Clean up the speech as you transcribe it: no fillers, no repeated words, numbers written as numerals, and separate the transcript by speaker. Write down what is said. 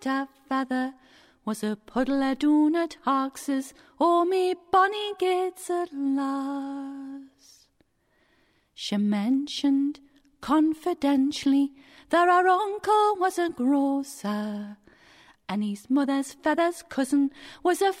Speaker 1: a feather was a puddle a doon at Hawkses, oh me bonny gates at last. She mentioned confidentially that our uncle was a grocer, and his mother's feathers cousin was a